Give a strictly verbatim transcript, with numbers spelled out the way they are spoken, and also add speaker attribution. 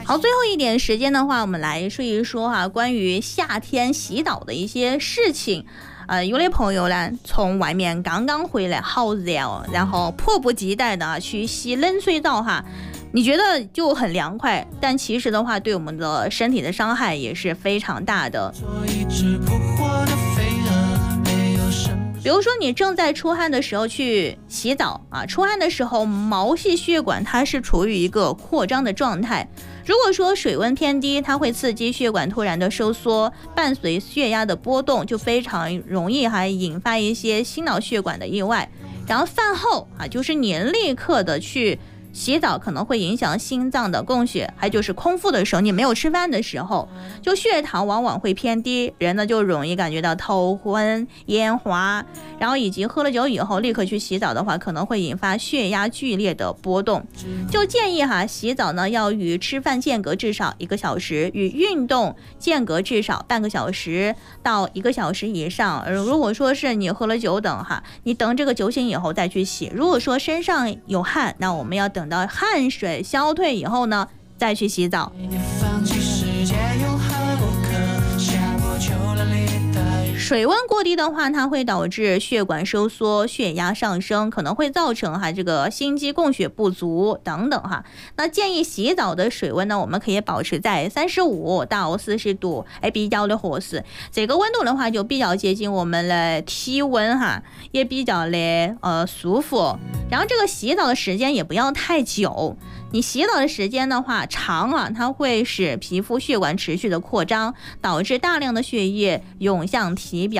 Speaker 1: 好，最后一点时间的话，我们来说一说哈、啊，关于夏天洗澡的一些事情。呃，有的朋友呢，从外面刚刚回来，好热哦，然后迫不及待的、啊、去洗冷水澡哈。你觉得就很凉快，但其实的话，对我们的身体的伤害也是非常大的。比如说你正在出汗的时候去洗澡啊，出汗的时候毛细血管它是处于一个扩张的状态，如果说水温偏低，它会刺激血管突然的收缩，伴随血压的波动，就非常容易还引发一些心脑血管的意外。然后饭后啊，就是你立刻的去洗澡，可能会影响心脏的供血，还就是空腹的时候，你没有吃饭的时候，就血糖往往会偏低，人呢就容易感觉到头昏眼花，然后以及喝了酒以后立刻去洗澡的话，可能会引发血压剧烈的波动。就建议哈，洗澡呢要与吃饭间隔至少一个小时，与运动间隔至少半个小时到一个小时以上。而如果说是你喝了酒等哈，你等这个酒醒以后再去洗。如果说身上有汗，那我们要等等到汗水消退以后呢，再去洗澡。水温过低的话，它会导致血管收缩，血压上升，可能会造成哈这个心肌供血不足等等哈。那建议洗澡的水温呢，我们可以保持在三十五到四十度，哎，比较的合适。这个温度的话，就比较接近我们的体温哈，也比较的呃舒服。然后这个洗澡的时间也不要太久。你洗澡的时间的话长啊，它会使皮肤血管持续的扩张，导致大量的血液涌向体表。